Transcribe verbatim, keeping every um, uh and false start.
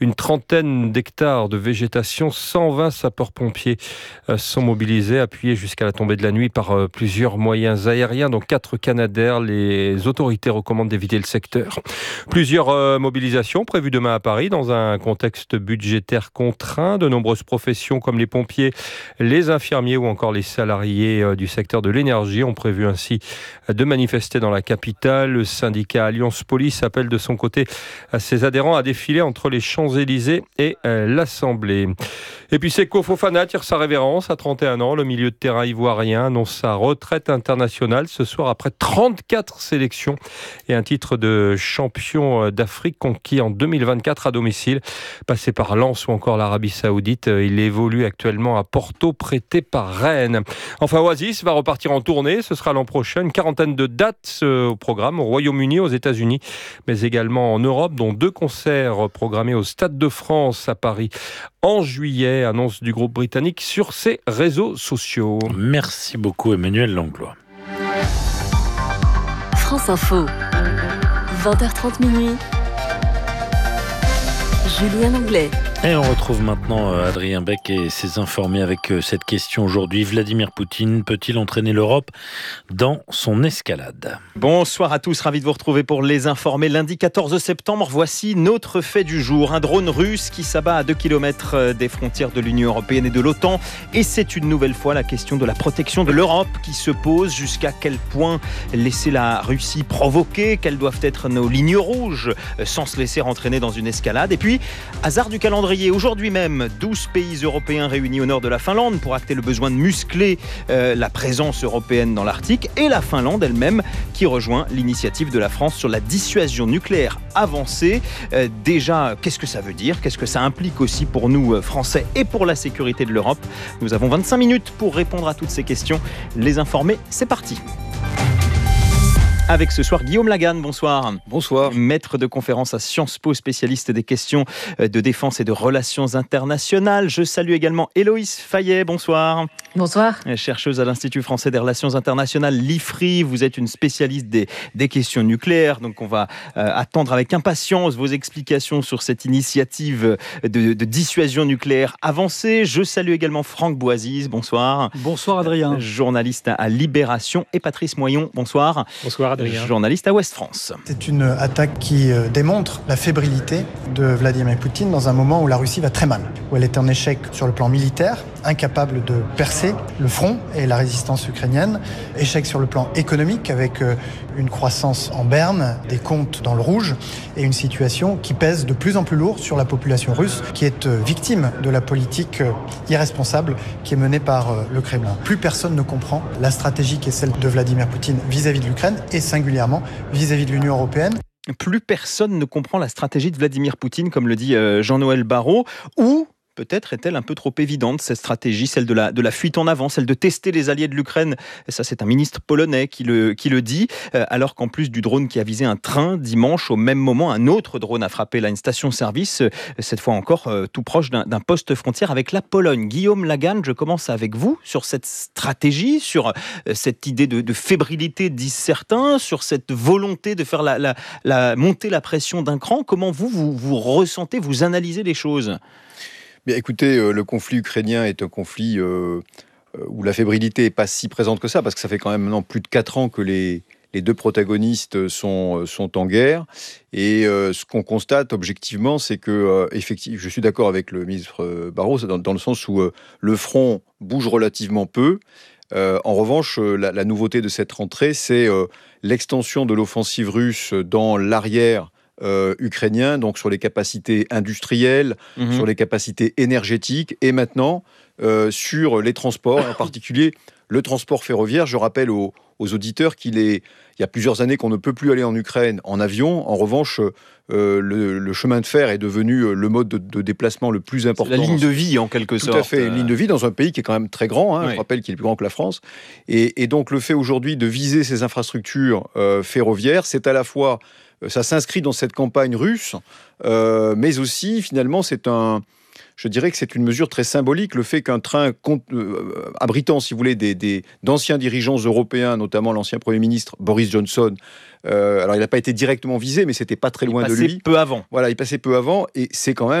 une trentaine d'hectares de végétation. cent vingt sapeurs-pompiers sont mobilisés, appuyés jusqu'à la tombée de la nuit par plusieurs moyens aériens, dont quatre Canadair. Les autorités recommandent d'éviter le secteur. Plusieurs euh, mobilisations prévues demain à Paris dans un contexte budgétaire contraint. De nombreuses professions comme les pompiers, les infirmiers ou encore les salariés euh, du secteur de l'énergie ont prévu ainsi de manifester dans la capitale. Le syndicat Alliance Police appelle de son côté à ses adhérents à défiler entre les Champs-Élysées et euh, l'Assemblée. Et puis Seko Fofana tire sa révérence à trente et un ans. Le milieu de terrain ivoirien annonce sa retraite internationale ce soir après trente-quatre sélections et un titre de champion d'Afrique conquis en deux mille vingt-quatre à domicile. Passé par Lens ou encore l'Arabie Saoudite, il évolue actuellement à Porto, prêté par Rennes. Enfin, Oasis va repartir en tournée. Ce sera l'an prochain. Une quarantaine de dates au programme au Royaume-Uni, aux États-Unis, mais également en Europe, dont deux concerts programmés au Stade de France à Paris en juillet. Annonce du groupe britannique sur ses réseaux sociaux. Merci beaucoup Emmanuel Langlois. France Info, vingt heures trente minuit. Julien Langlais. Et on retrouve maintenant Adrien Beck et ses informés avec cette question aujourd'hui. Vladimir Poutine peut-il entraîner l'Europe dans son escalade ? Bonsoir à tous, ravi de vous retrouver pour les informés. Lundi quatorze septembre, voici notre fait du jour. Un drone russe qui s'abat à deux kilomètres des frontières de l'Union européenne et de l'OTAN. Et c'est une nouvelle fois la question de la protection de l'Europe qui se pose. Jusqu'à quel point laisser la Russie provoquer ? Quelles doivent être nos lignes rouges sans se laisser entraîner dans une escalade ? Et puis, hasard du calendrier. Aujourd'hui même, douze pays européens réunis au nord de la Finlande pour acter le besoin de muscler euh, la présence européenne dans l'Arctique, et la Finlande elle-même qui rejoint l'initiative de la France sur la dissuasion nucléaire avancée. Euh, déjà, qu'est-ce que ça veut dire ? Qu'est-ce que ça implique aussi pour nous, euh, Français, et pour la sécurité de l'Europe ? Nous avons vingt-cinq minutes pour répondre à toutes ces questions. Les informés, c'est parti. Avec ce soir Guillaume Laganne, bonsoir. Bonsoir. Maître de conférence à Sciences Po, spécialiste des questions de défense et de relations internationales. Je salue également Héloïse Fayet, bonsoir. Bonsoir. Chercheuse à l'Institut français des relations internationales, l'I F R I. Vous êtes une spécialiste des, des questions nucléaires, donc on va euh, attendre avec impatience vos explications sur cette initiative de, de dissuasion nucléaire avancée. Je salue également Franck Boisise, bonsoir. Bonsoir Adrien. Journaliste à Libération, et Patrice Moyon, bonsoir. Bonsoir Adrien. Journaliste à Ouest France. C'est une attaque qui démontre la fébrilité de Vladimir Poutine dans un moment où la Russie va très mal, où elle est en échec sur le plan militaire, incapable de percer le front et la résistance ukrainienne, échec sur le plan économique avec une croissance en berne, des comptes dans le rouge et une situation qui pèse de plus en plus lourd sur la population russe qui est victime de la politique irresponsable qui est menée par le Kremlin. Plus personne ne comprend la stratégie qui est celle de Vladimir Poutine vis-à-vis de l'Ukraine et singulièrement vis-à-vis de l'Union européenne. Plus personne ne comprend la stratégie de Vladimir Poutine, comme le dit Jean-Noël Barrot, ou peut-être est-elle un peu trop évidente, cette stratégie, celle de la, de la fuite en avant, celle de tester les alliés de l'Ukraine. Et ça, c'est un ministre polonais qui le, qui le dit, euh, alors qu'en plus du drone qui a visé un train, dimanche, au même moment, un autre drone a frappé là une station-service, euh, cette fois encore euh, tout proche d'un, d'un poste frontière avec la Pologne. Guillaume Laganne, je commence avec vous sur cette stratégie, sur euh, cette idée de, de fébrilité, disent certains, sur cette volonté de faire la, la, la, monter la pression d'un cran. Comment vous, vous, vous ressentez, vous analysez les choses ? Bien, écoutez, euh, le conflit ukrainien est un conflit euh, où la fébrilité n'est pas si présente que ça, parce que ça fait quand même maintenant plus de quatre ans que les, les deux protagonistes sont, sont en guerre. Et euh, ce qu'on constate objectivement, c'est que, euh, effectivement, je suis d'accord avec le ministre Barrot, dans, dans le sens où euh, le front bouge relativement peu. Euh, en revanche, euh, la, la nouveauté de cette rentrée, c'est euh, l'extension de l'offensive russe dans l'arrière Euh, ukrainien, donc sur les capacités industrielles, mmh. sur les capacités énergétiques, et maintenant euh, sur les transports, en particulier le transport ferroviaire. Je rappelle aux, aux auditeurs qu'il est, il y a plusieurs années qu'on ne peut plus aller en Ukraine en avion. En revanche, euh, le, le chemin de fer est devenu le mode de, de déplacement le plus important. C'est la ligne de vie, en quelque Tout sorte. Tout à fait, une ligne de vie dans un pays qui est quand même très grand. Hein, oui. Je rappelle qu'il est plus grand que la France. Et, et donc, le fait aujourd'hui de viser ces infrastructures euh, ferroviaires, c'est à la fois ça s'inscrit dans cette campagne russe, euh, mais aussi, finalement, c'est un, je dirais que c'est une mesure très symbolique, le fait qu'un train compte, euh, abritant, si vous voulez, des, des, d'anciens dirigeants européens, notamment l'ancien Premier ministre Boris Johnson, euh, alors il n'a pas été directement visé, mais c'était pas très loin de lui. Il passait peu avant. Voilà, il passait peu avant, et c'est quand même